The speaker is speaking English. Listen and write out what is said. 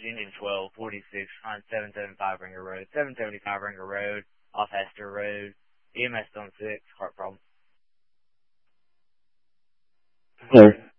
engine 12, 46 on 775 Ringer Road, 775 Ringer Road, off Hester Road, EMS on 6, heart problem. Hello.